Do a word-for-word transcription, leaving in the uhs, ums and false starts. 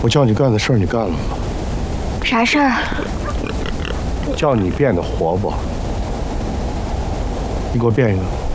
我叫你干的事儿，你干了吗？ 啥事儿？ 叫你变得活泼，你给我变一个。